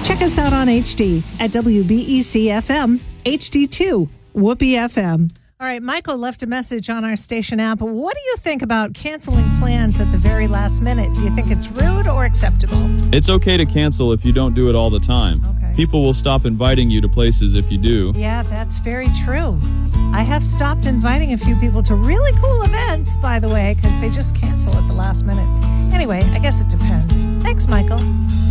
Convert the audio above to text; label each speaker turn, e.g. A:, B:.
A: Check us out on HD at WBEC-FM, HD2, Whoopee FM. All right, Michael left a message on our station app. What do you think about canceling plans at the very last minute? Do you think it's rude or acceptable?
B: It's okay to cancel if you don't do it all the time.
A: Okay.
B: People will stop inviting you to places if you do.
A: Yeah, that's very true. I have stopped inviting a few people to really cool events, by the way, because they just cancel at the last minute. Anyway, I guess it depends. Thanks, Michael.